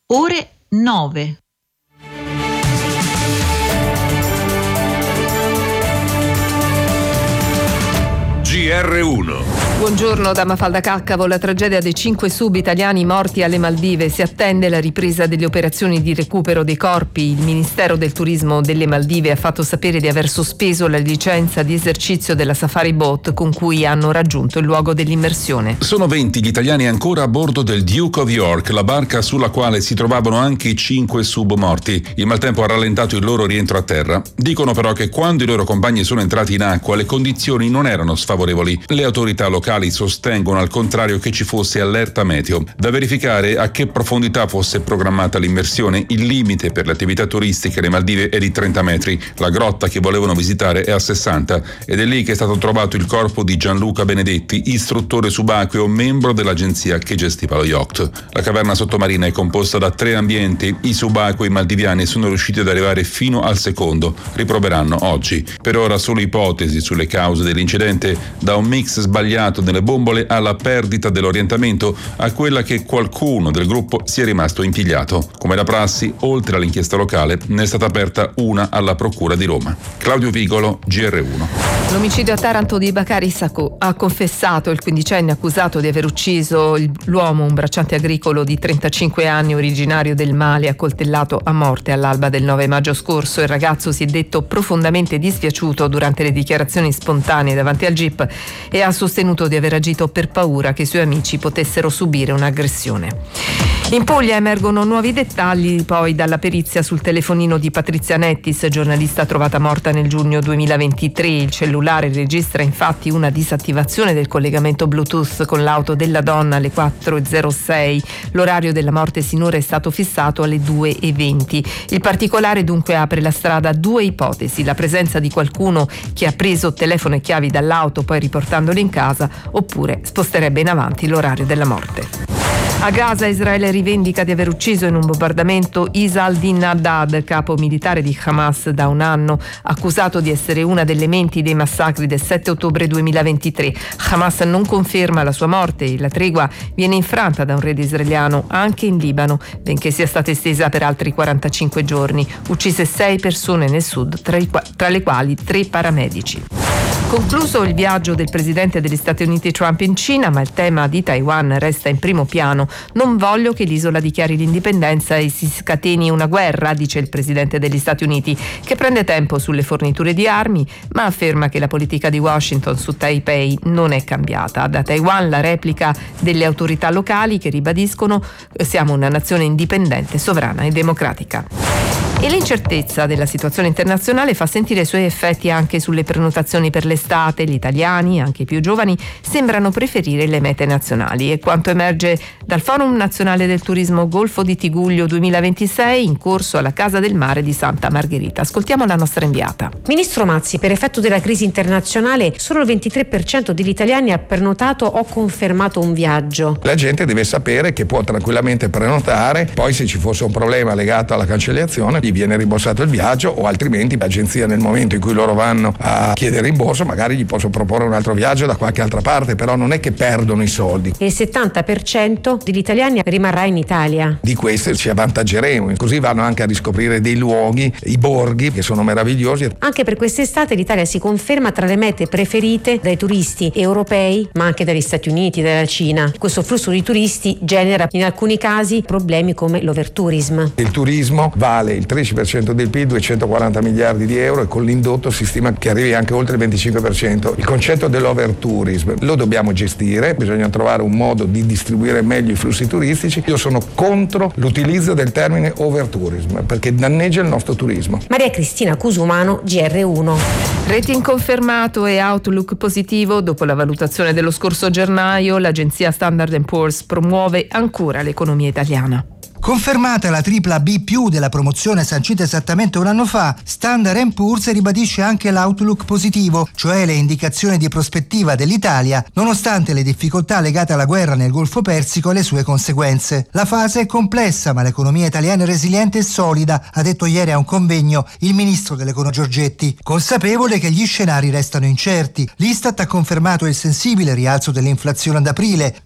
ore 9. GR1. Buongiorno da Mafalda Caccavo. La tragedia dei 5 sub-italiani morti alle Maldive. Si attende la ripresa delle operazioni di recupero dei corpi. Il Ministero del Turismo delle Maldive ha fatto sapere di aver sospeso la licenza di esercizio della Safari Boat con cui hanno raggiunto il luogo dell'immersione. Sono 20 gli italiani ancora a bordo del Duke of York, la barca sulla quale si trovavano anche i 5 sub morti. Il maltempo ha rallentato il loro rientro a terra. Dicono però che quando i loro compagni sono entrati in acqua le condizioni non erano sfavorevoli. Le autorità locali sostengono al contrario che ci fosse allerta meteo. Da verificare a che profondità fosse programmata l'immersione. Il limite per le attività turistiche alle Maldive è di 30 metri. La grotta che volevano visitare è a 60 ed è lì che è stato trovato il corpo di Gianluca Benedetti, istruttore subacqueo, membro dell'agenzia che gestiva lo yacht. La caverna sottomarina è composta da 3 ambienti. I subacquei maldiviani sono riusciti ad arrivare fino al secondo. Riproveranno oggi. Per ora solo ipotesi sulle cause dell'incidente, da un mix sbagliato nelle bombole alla perdita dell'orientamento a quella che qualcuno del gruppo sia rimasto impigliato. Come da prassi, oltre all'inchiesta locale, ne è stata aperta una alla Procura di Roma. Claudio Vigolo, GR1. L'omicidio a Taranto di Bakari Sacco. Ha confessato il 15enne accusato di aver ucciso l'uomo, un bracciante agricolo di 35 anni originario del Mali, accoltellato a morte all'alba del 9 maggio scorso. Il ragazzo si è detto profondamente dispiaciuto durante le dichiarazioni spontanee davanti al GIP e ha sostenuto di aver agito per paura che i suoi amici potessero subire un'aggressione. In Puglia emergono nuovi dettagli poi dalla perizia sul telefonino di Patrizia Nettis, giornalista trovata morta nel giugno 2023. Il cellulare registra infatti una disattivazione del collegamento Bluetooth con l'auto della donna alle 4:06. L'orario della morte sinora è stato fissato alle 2:20. Il particolare dunque apre la strada a 2 ipotesi: la presenza di qualcuno che ha preso telefono e chiavi dall'auto poi riportandoli in casa, oppure sposterebbe in avanti l'orario della morte. A Gaza Israele rivendica di aver ucciso in un bombardamento Isa al-Din Haddad, capo militare di Hamas da un anno, accusato di essere una delle menti dei massacri del 7 ottobre 2023. Hamas non conferma la sua morte e la tregua viene infranta da un raid israeliano anche in Libano, benché sia stata estesa per altri 45 giorni. Uccise 6 persone nel sud, tra le quali 3 paramedici. Concluso il viaggio del presidente degli Stati Uniti Trump in Cina, ma il tema di Taiwan resta in primo piano. Non voglio che l'isola dichiari l'indipendenza e si scateni una guerra, dice il presidente degli Stati Uniti, che prende tempo sulle forniture di armi, ma afferma che la politica di Washington su Taipei non è cambiata. Da Taiwan la replica delle autorità locali che ribadiscono siamo una nazione indipendente, sovrana e democratica. E l'incertezza della situazione internazionale fa sentire i suoi effetti anche sulle prenotazioni per l'estate. Gli italiani, anche i più giovani, sembrano preferire le mete nazionali. E quanto emerge dal Forum Nazionale del Turismo Golfo di Tiguglio 2026 in corso alla Casa del Mare di Santa Margherita. Ascoltiamo la nostra inviata. Ministro Mazzi, per effetto della crisi internazionale solo il 23% degli italiani ha prenotato o confermato un viaggio. La gente deve sapere che può tranquillamente prenotare, poi se ci fosse un problema legato alla cancellazione gli viene rimborsato il viaggio, o altrimenti l'agenzia nel momento in cui loro vanno a chiedere rimborso magari gli posso proporre un altro viaggio da qualche altra parte, però non è che perdono i soldi. E il 70% degli italiani rimarrà in Italia. Di queste ci avvantaggeremo, così vanno anche a riscoprire dei luoghi, i borghi che sono meravigliosi. Anche per quest'estate l'Italia si conferma tra le mete preferite dai turisti europei, ma anche dagli Stati Uniti, dalla Cina. Questo flusso di turisti genera in alcuni casi problemi come l'overtourism. Il turismo vale il 13% del PIL, 240 miliardi di euro, e con l'indotto si stima che arrivi anche oltre il 25%. Il concetto dell'overtourism lo dobbiamo gestire, bisogna trovare un modo di distribuire meglio i flussi turistici. Io sono contro l'utilizzo del termine overtourism perché danneggia il nostro turismo. Maria Cristina Cusumano, GR1. Rating confermato e outlook positivo. Dopo la valutazione dello scorso gennaio, l'agenzia Standard & Poor's promuove ancora l'economia italiana. Confermata la tripla B+ della promozione sancita esattamente un anno fa, Standard & Poor's ribadisce anche l'outlook positivo, cioè le indicazioni di prospettiva dell'Italia, nonostante le difficoltà legate alla guerra nel Golfo Persico e le sue conseguenze. La fase è complessa, ma l'economia italiana è resiliente e solida, ha detto ieri a un convegno il ministro dell'economia Giorgetti, consapevole che gli scenari restano incerti. L'Istat ha confermato il sensibile rialzo dell'inflazione ad aprile,